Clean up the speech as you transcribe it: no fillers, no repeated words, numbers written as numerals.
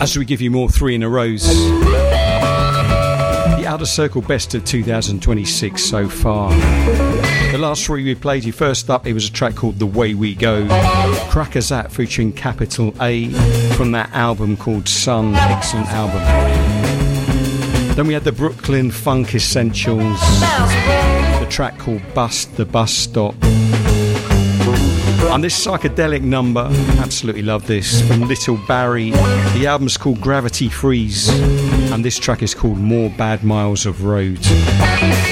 as we give you more 3 in a rows. The Outer Circle best of 2026 so far. The last 3 we played you, first up, it was a track called The Way We Go. Crackazat featuring Capital A from that album called Sun. Excellent album. Then we had the Brooklyn Funk Essentials, the track called Bust the Bus Stop. And this psychedelic number, absolutely love this, from Little Barry. The album's called Gravity Freeze, and this track is called More Bad Miles of Road.